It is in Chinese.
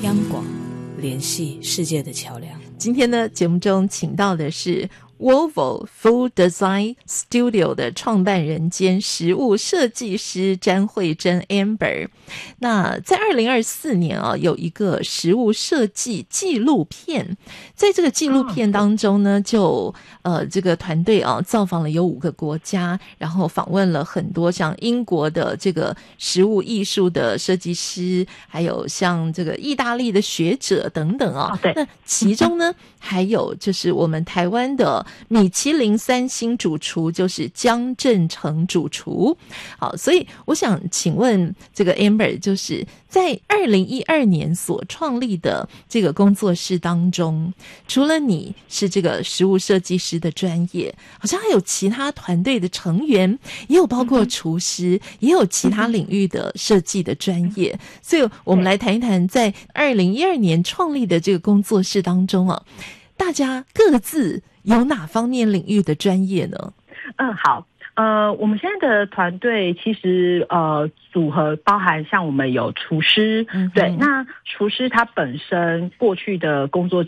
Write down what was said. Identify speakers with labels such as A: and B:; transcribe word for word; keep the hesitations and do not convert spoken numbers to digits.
A: 央广，联系世界的桥梁。
B: 今天呢，节目中请到的是Volvo Food Design Studio 的创办人兼食物设计师詹慧珍 Amber。 那在二零二四年啊，有一个食物设计纪录片，在这个纪录片当中呢，就呃这个团队啊造访了有五个国家，然后访问了很多像英国的这个食物艺术的设计师，还有像这个意大利的学者等等啊。
C: 哦、对，
B: 那其中呢还有就是我们台湾的米其林三星主厨，就是江振成主厨。好，所以我想请问这个 Amber， 就是在二零一二年所创立的这个工作室当中，除了你是这个食物设计师的专业，好像还有其他团队的成员，也有包括厨师，也有其他领域的设计的专业。所以我们来谈一谈在二零一二年创立的这个工作室当中啊，大家各自有哪方面领域的专业呢？
C: 嗯，好，呃，我们现在的团队其实呃组合包含像我们有厨师，嗯、对，那厨师他本身过去的工作